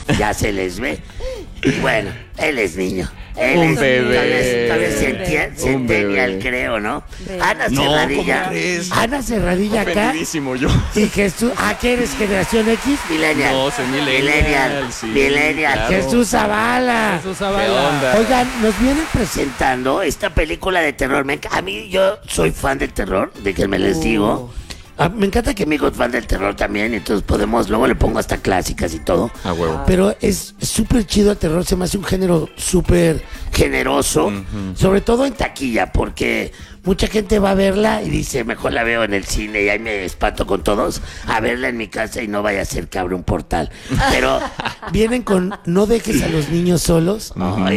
ya se les ve. Y bueno, él es niño. Él Un es bebé. todavía centennial, bebé. creo, ¿no? Bebé. Ana No, Serradilla. ¿cómo crees? Ana Serradilla acá. Ofendidísimo yo. Y Jesús, ¿qué eres? ¿Generación X? Millennial. No, soy millennial, sí, Millennial. claro. Jesús Zavala. Jesús ¿Qué Zavala. onda? Oigan, nos vienen presentando esta película de terror. A mí, yo soy fan del terror, déjenme les digo. Me encanta que mi hijo es fan del terror también, entonces luego le pongo hasta clásicas y todo. A huevo. Pero es súper chido el terror, se me hace un género súper generoso, sobre todo en taquilla, porque mucha gente va a verla y dice, mejor la veo en el cine y ahí me espanto con todos, a verla en mi casa y no vaya a ser que abra un portal. Pero vienen con no dejes a los niños solos.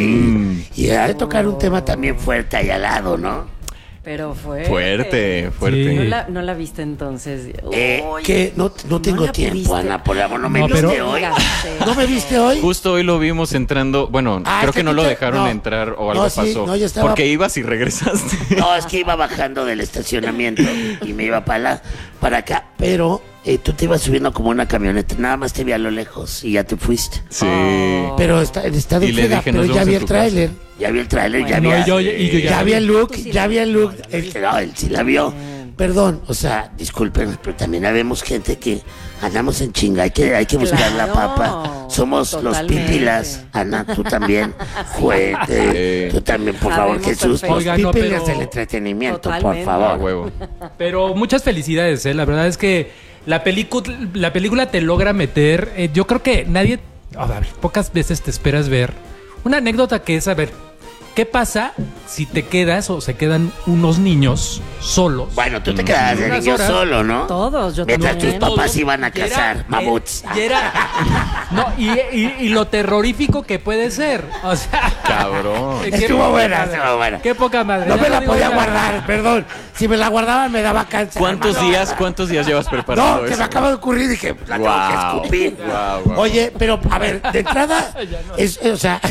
Ay, y ha de tocar un tema también fuerte ahí al lado, ¿no? Pero Fuerte. Sí. ¿No la viste entonces? Uy, Que no tengo la tiempo, pudiste. Ana, por amor, no me No, viste pero- hoy. Llegaste. ¿No me viste hoy? Justo hoy lo vimos entrando. Bueno, creo que no lo dejaron entrar o algo No, sí, pasó. no, yo estaba- Porque ibas y regresaste. No, es que iba bajando del estacionamiento y me iba para acá, pero tú te ibas subiendo como una camioneta, nada más te vi a lo lejos y ya te fuiste. Sí. Pero está en estado Y de le friega, dije, pero nos ya vemos vi en el tu tráiler. Ya vi el tráiler, ya No, vi y yo ya ya vi el look, Tú sí ya la vi el look. viste. No, él sí la vio. Perdón, o sea, disculpen, pero también habemos gente que andamos en chinga, hay que buscar la Claro, papa. Somos totalmente. los pipilas. Ana, tú también. Fuerte. Tú también, por favor, Sabemos Jesús. perfecto. Los Oigan, no, pipilas pero- del entretenimiento, por Totalmente. A favor. huevo. Pero muchas felicidades, ¿eh? La verdad es que la película te logra meter. Yo creo que nadie. A ver, pocas veces te esperas ver una anécdota que es: a ver, ¿qué pasa si te quedas o se quedan unos niños solos? Bueno, tú te quedabas de Unas niño horas. solo, ¿no? Todos, yo Mientras tus también. papás iban a Y era- cazar mamuts. y era- no, y lo terrorífico que puede ser. O sea, Cabrón. qué Estuvo poca buena, madre. estuvo buena. Qué poca madre. No Ya me lo la digo podía ya. guardar, perdón. Si me la guardaban me daba cáncer. ¿Cuántos hermano. días llevas preparando No, que eso? me acaba de ocurrir y dije, la tengo que Guau, escupir. guau. Oye, pero a ver, de entrada, o sea,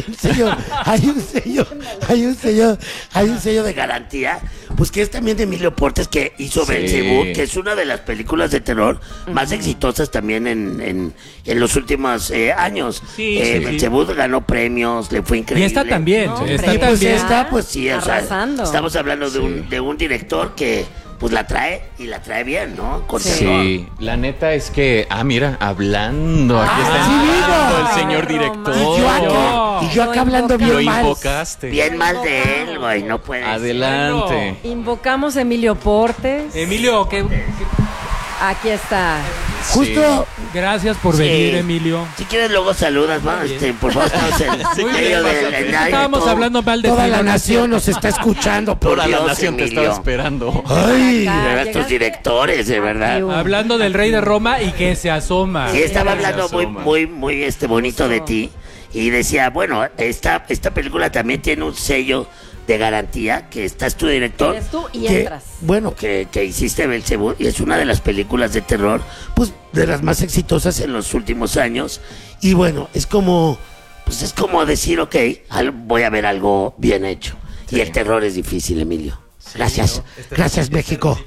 hay un sello de garantía, pues que es también de Emilio Portes, que hizo Sí. Belcebú, que es una de las películas de terror más exitosas también en los últimos años. Sí, sí, sí. Belcebú ganó premios, le fue increíble. Y esta también. No, esta Y pues también. esta, pues sí, o sea, Arrasando. estamos hablando de un director que pues la trae y la trae bien, ¿no? Con terror. Sí, la neta es que, mira, hablando, aquí está sí, entrando vino. el señor Y director. yo acá hablando bien Lo mal. invocaste. Bien mal de él, güey, no puede ser. Adelante. Invocamos a Emilio Portes. Emilio, Aquí está. Justo, gracias por Sí. venir, Emilio. si quieres luego saludas, ¿no? Por favor, estamos en Muy medio bien, del aire, estábamos todo- hablando mal de Toda ti, la no, no es nación cierto. nos está escuchando, por Toda Dios, la nación te Emilio. estaba esperando. Ay, Acá, de verdad, estos llegaste. directores, de verdad. Hablando del rey de Roma y que se asoma. Sí, estaba hablando Se muy, asoma. muy bonito de ti. Y decía, bueno, esta película también tiene un sello de garantía, que estás tu director. Eres tú y que, entras. Bueno, que hiciste Belcebú, y es una de las películas de terror, pues, de las más exitosas en los últimos años. Y bueno, es como decir, ok, voy a ver algo bien hecho. Y el terror es difícil, Emilio. Gracias. Gracias, México.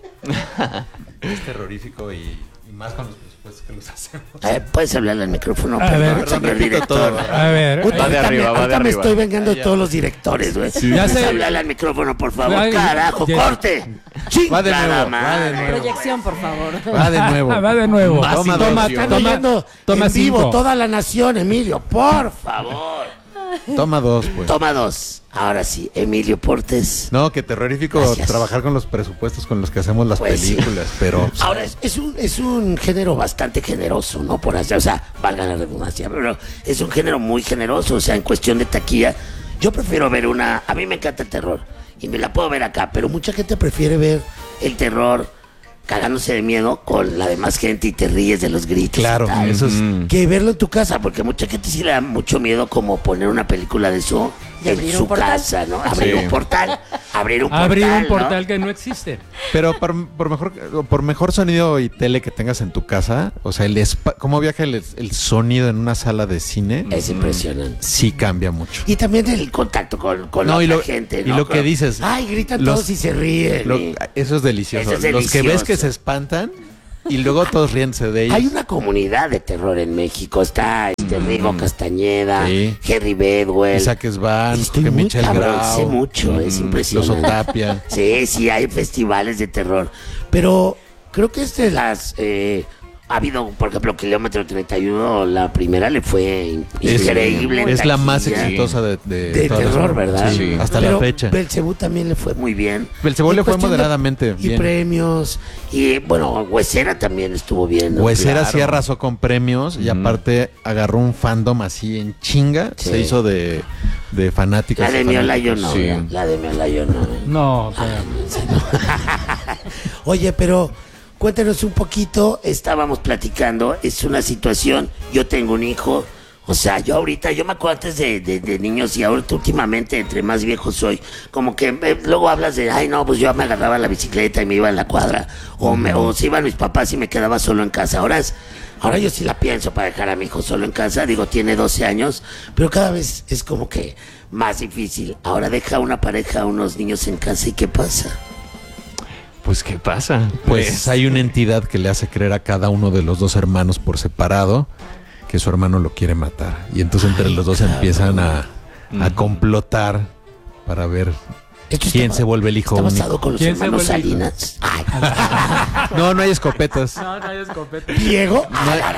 Es terrorífico y más con los presupuestos que los hacemos. Puedes hablarle al micrófono, A perdón, ver. señor director. A ver. Puta, Va de ahorita arriba, me- va de ahorita me arriba. estoy vengando de todos los directores, güey. Ya sé. Háblale al micrófono, por favor. Ay, Carajo, ya. corte. Va de Chingada nuevo, va de madre. nuevo. Proyección, por favor. Va de nuevo. Va de nuevo. Más Toma, inversión. Están Toma- oyendo toma en vivo 5. toda la nación, Emilio, por favor. Toma dos, pues. Toma 2. Ahora sí, Emilio Portes. No, que terrorífico Gracias. trabajar con los presupuestos con los que hacemos las Pues sí. películas, pero Ahora es un género bastante generoso, ¿no? Por así, o sea, valga la redundancia, pero es un género muy generoso, o sea, en cuestión de taquilla. Yo prefiero ver a mí me encanta el terror y me la puedo ver acá, pero mucha gente prefiere ver el terror cagándose de miedo con la demás gente y te ríes de los gritos. claro, y tal, eso es que verlo en tu casa, porque mucha gente sí le da mucho miedo como poner una película de eso Y en abrir su un portal. casa, ¿no? Abrir Sí. un portal, abrir un Abrir portal, un portal ¿no? que no existe. pero por mejor sonido y tele que tengas en tu casa, o sea, cómo viaja el sonido en una sala de cine, Es impresionante. sí cambia mucho. Y también el contacto con No, la y otra lo- gente, y ¿no? lo que dices, Ay, gritan los- todos y se ríen. Eso es delicioso. Eso es Los que ves delicioso. que se espantan, y luego todos ríense de ellos. Hay una comunidad de terror en México. Está Rigo Castañeda, Sí. Henry Bedwell. Isaac Svan, Estoy que muy Michelle cabrón, Grau. sé mucho, es impresionante. Los Otapia. Sí, hay festivales de terror. Pero creo que ha habido, por ejemplo, Kilómetro 31, la primera le fue increíble. en Es la más taquilla. exitosa de todas terror, las- ¿verdad? Sí, hasta Pero la fecha. Belcebú también le fue muy bien. Belcebú En le fue cuestión de- moderadamente Y bien. premios. Y bueno, Huesera también estuvo bien. ¿no? Huesera sí Claro. arrasó con premios y aparte agarró un fandom así en chinga. Sí. Se hizo de fanáticos. La de y Miola yo fanáticos. no. Sí. ¿verdad? La de Miola yo no. No, pero- Oye, pero cuéntanos un poquito. Estábamos platicando. Es una situación. Yo tengo un hijo. O sea, yo me acuerdo antes de niños y ahorita últimamente, entre más viejo soy, como que luego hablas de, ay no, pues yo me agarraba la bicicleta y me iba a la cuadra, o se iban mis papás y me quedaba solo en casa. Ahora yo sí la pienso para dejar a mi hijo solo en casa, digo, tiene 12 años, pero cada vez es como que más difícil. Ahora deja una pareja a unos niños en casa y ¿qué pasa? Pues, ¿qué pasa? Pues hay una entidad que le hace creer a cada uno de los dos hermanos por separado que su hermano lo quiere matar. Y entonces entre los dos empiezan a complotar para ver Esto quién está- se vuelve el hijo ¿Está único. basado con los ¿Quién se hermanos vuelve hijo? Salinas? Ay, No hay escopetas. No, no hay escopeta. Diego.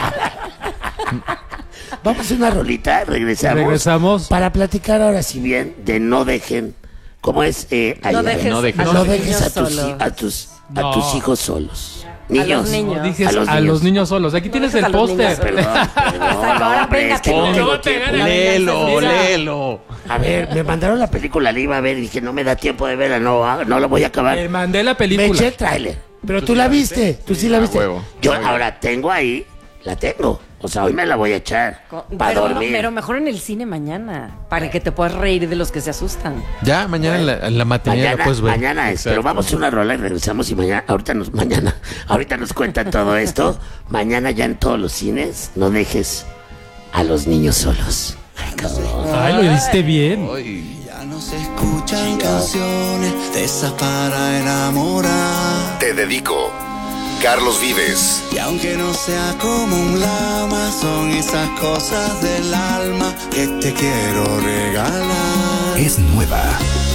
Vamos a hacer una rolita, regresamos. Para platicar ahora sí bien de no dejen, ¿cómo es? No dejes, no dejes. a no los dejes niños a tus, solos. a No. tus hijos solos. A los Niños. niños. No, dijes A los niños. niños solos. Aquí tienes dejes a el los póster. niños. Perdón, Ahora, hombre, venga, es que no ponlo. tengo Luego te tiempo. gana. Léelo, Mira. léelo. A ver, me mandaron la película, la iba a ver y dije, no me da tiempo de verla, no la voy a acabar. Te mandé la Me película. eché el tráiler. Pero tú la viste, tú sí la a viste. huevo. Yo Muy bien. ahora tengo ahí, la tengo. O sea, hoy me la voy a echar para Pero, dormir. pero mejor en el cine mañana, para que te puedas reír de los que se asustan. Ya, mañana en la matinee la puedes ver. Mañana es, pero vamos a una rola y regresamos y ahorita nos cuentan todo esto. Mañana ya en todos los cines, no dejes a los niños solos. Ay, cabrón. Ay, lo hiciste bien. Ya no se escuchan canciones de esas para enamorar. Te dedico, Carlos Vives. Y aunque no sea como un lama, son esas cosas del alma que te quiero regalar. Es nueva.